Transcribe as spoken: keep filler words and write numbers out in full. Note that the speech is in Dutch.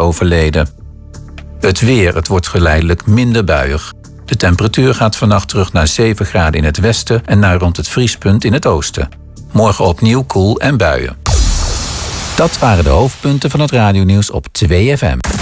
overleden. Het weer, het wordt geleidelijk minder buiig. De temperatuur gaat vannacht terug naar zeven graden in het westen en naar rond het vriespunt in het oosten. Morgen opnieuw koel en buien. Dat waren de hoofdpunten van het radionieuws op twee F M.